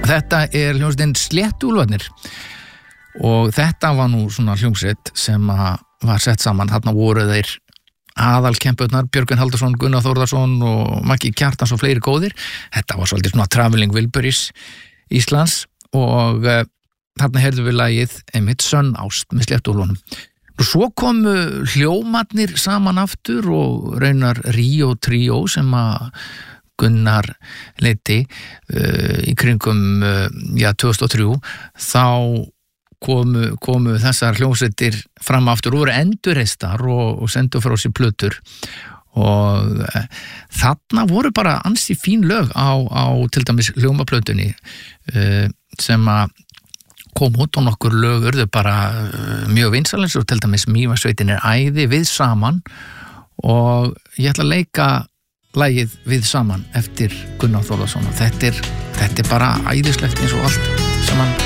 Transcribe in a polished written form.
Þetta hljómsveitin Sléttuúlfarnir og þetta var nú svona hljómsveit sem var sett saman. Þarna voru þeir aðalkempurnar Björgvin Halldórsson, Gunnar Þórðarsson og Maggi Kjartans og fleiri góðir. Þetta var svolítið svona Traveling Wilburys Íslands og þarna heyrðum við lagið einmitt Sönn ást með Sléttuúlfunum. Og svo komu hljómarnir saman aftur og raunar Ríó Tríó sem Gunnar leiddi í kringum 2003. Þá komu þessar hljómsveitir fram aftur og voru endurreistar og sendu frá sér plötur og þarna voru bara ansi fín lög á til dæmis hljómaplötunni sem kom út og nokkur lög urðu bara mjög vinsælins og til dæmis Mývatnssveitin æði við saman og ég ætla að leika lagið við saman eftir Gunnar Þórðarsson og þetta er bara æðislegt eins og allt saman